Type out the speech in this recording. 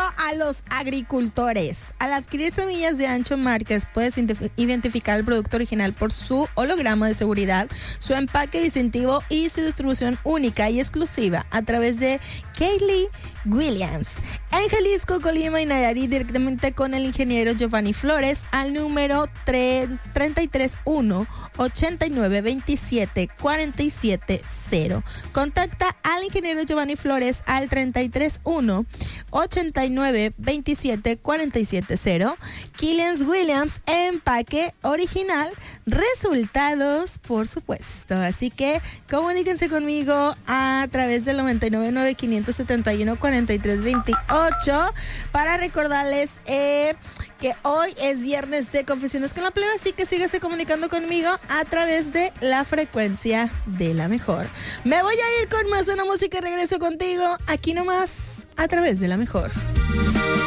a los agricultores. Al adquirir semillas de Ancho Márquez, puedes identificar el producto original por su holograma de seguridad, su empaque distintivo y su distribución única y exclusiva a través de Kaylee Williams. En Jalisco, Colima y Nayarit, directamente con el ingeniero Giovanni Flores al número 331-8927-470. Contacta al ingeniero Giovanni Flores al 331-8927-470. Killians Williams, empaque original, resultados, por supuesto. Así que comuníquense conmigo a través del 999-571-4328 para recordarles que hoy es viernes de Confesiones con la Plebe, así que síguese comunicando conmigo a través de la frecuencia de la mejor. Me voy a ir con más de una música y regreso contigo aquí nomás a través de la mejor.